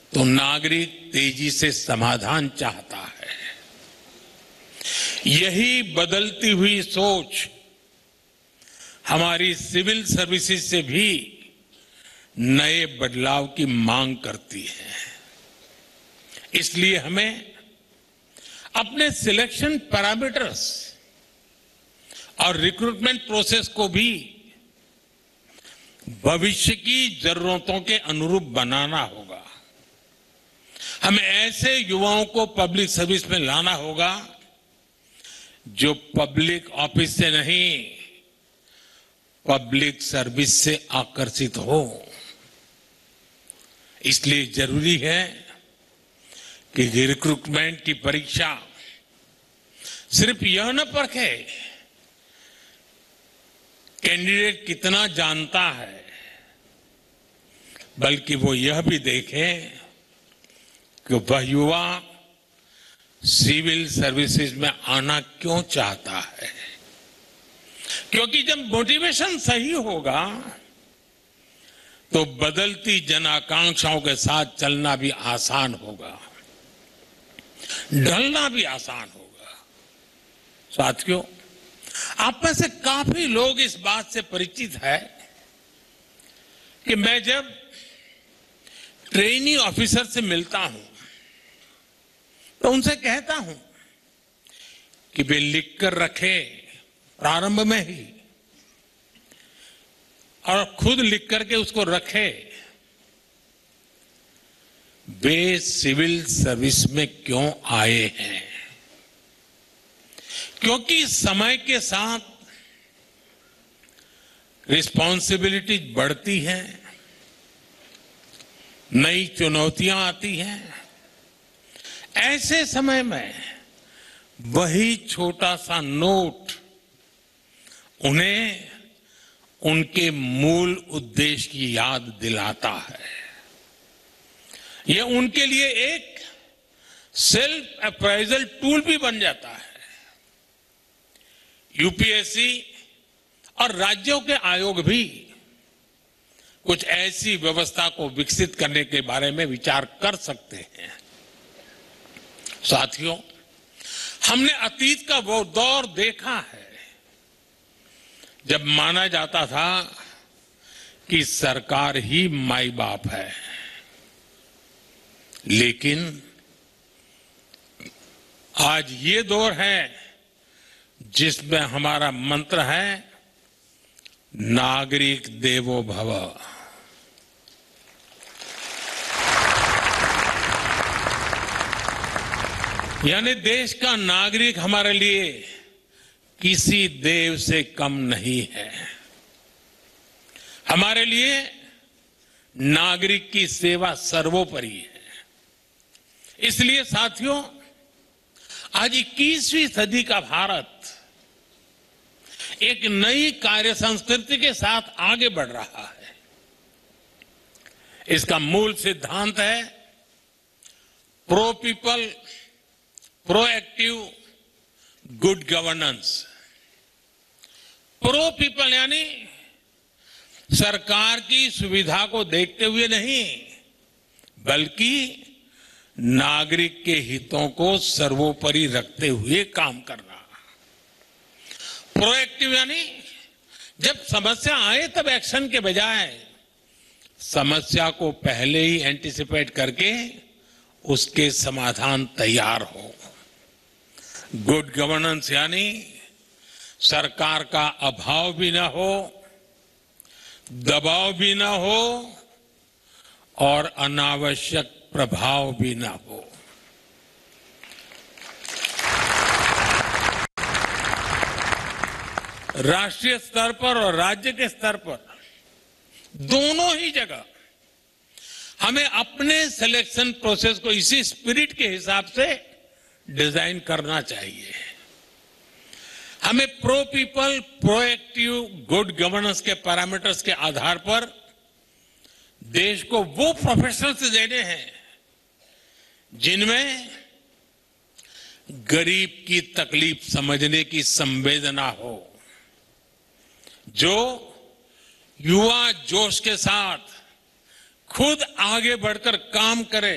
तो नागरिक तेजी से समाधान चाहता है। यही बदलती हुई सोच हमारी सिविल सर्विसेज से भी नए बदलाव की मांग करती है। इसलिए हमें अपने सिलेक्शन पैरामीटर्स और रिक्रूटमेंट प्रोसेस को भी भविष्य की जरूरतों के अनुरूप बनाना होगा। हमें ऐसे युवाओं को पब्लिक सर्विस में लाना होगा जो पब्लिक ऑफिस से नहीं, पब्लिक सर्विस से आकर्षित हो। इसलिए जरूरी है कि रिक्रूटमेंट की परीक्षा सिर्फ यह न परखे कैंडिडेट कितना जानता है, बल्कि वो यह भी देखे कि वह युवा सिविल सर्विसेज में आना क्यों चाहता है। क्योंकि जब मोटिवेशन सही होगा तो बदलती जन आकांक्षाओं के साथ चलना भी आसान होगा, ढलना भी आसान होगा। साथियों, आप में से काफी लोग इस बात से परिचित है कि मैं जब ट्रेनी ऑफिसर से मिलता हूं तो उनसे कहता हूं कि वे लिख कर रखे प्रारंभ में ही, और खुद लिख करके उसको रखे, वे सिविल सर्विस में क्यों आए हैं। क्योंकि समय के साथ रिस्पॉन्सिबिलिटी बढ़ती है, नई चुनौतियां आती हैं। ऐसे समय में वही छोटा सा नोट उन्हें उनके मूल उद्देश्य की याद दिलाता है। यह उनके लिए एक सेल्फ अप्राइजल टूल भी बन जाता है। यूपीएससी और राज्यों के आयोग भी कुछ ऐसी व्यवस्था को विकसित करने के बारे में विचार कर सकते हैं। साथियों, हमने अतीत का वो दौर देखा है जब माना जाता था कि सरकार ही माई बाप है, लेकिन आज ये दौर है जिसमें हमारा मंत्र है नागरिक देवो भव। यानी देश का नागरिक हमारे लिए किसी देव से कम नहीं है। हमारे लिए नागरिक की सेवा सर्वोपरि है। इसलिए साथियों, आज 21वीं सदी का भारत एक नई कार्य संस्कृति के साथ आगे बढ़ रहा है। इसका मूल सिद्धांत है pro people, proactive good governance. Pro people यानी सरकार की सुविधा को देखते हुए नहीं, बल्कि नागरिक के हितों को सर्वोपरि रखते हुए काम करना। प्रोएक्टिव यानी जब समस्या आए तब एक्शन के बजाय समस्या को पहले ही एंटिसिपेट करके उसके समाधान तैयार हो। गुड गवर्नेंस यानी सरकार का अभाव भी ना हो, दबाव भी ना हो और अनावश्यक प्रभाव भी ना हो। राष्ट्रीय स्तर पर और राज्य के स्तर पर दोनों ही जगह हमें अपने सिलेक्शन प्रोसेस को इसी स्पिरिट के हिसाब से डिजाइन करना चाहिए। हमें pro people, proactive good governance के पैरामीटर्स के आधार पर देश को वो प्रोफेशनल्स देने हैं जिनमें गरीब की तकलीफ समझने की संवेदना हो, जो युवा जोश के साथ खुद आगे बढ़कर काम करे,